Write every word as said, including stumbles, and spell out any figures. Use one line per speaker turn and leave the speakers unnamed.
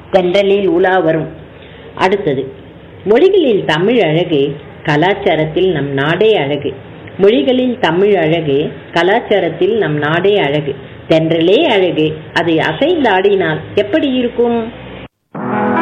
தென்றலில் உலா வரும். அடுத்தது, மொழிகளில் தமிழ் அழகு, கலாச்சாரத்தில் நம் நாடே அழகு. மொழிகளில் தமிழ் அழகு, கலாச்சாரத்தில் நம் நாடே அழகு. தென்றலே அழகு, அதை அசைந்தாடினால் எப்படி இருக்கும்?